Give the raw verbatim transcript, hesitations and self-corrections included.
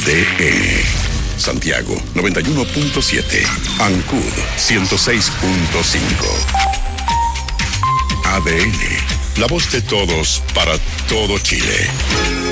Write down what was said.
D N. Santiago noventa y uno punto siete. Ancud ciento seis punto cinco. A D N, la voz de todos para todo Chile.